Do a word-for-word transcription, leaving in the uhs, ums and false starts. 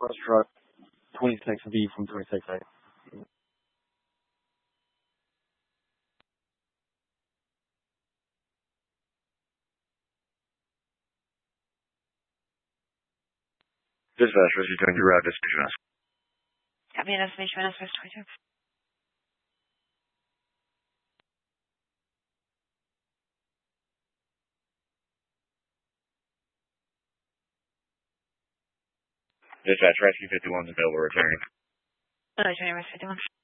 Cross truck, twenty-six V from twenty-six A. Dispatch, what's you doing? Your route destination. Copy, destination, S twenty-two. Dispatch, Rescue fifty-one is available returning. Uh, Johnny Rescue fifty-one.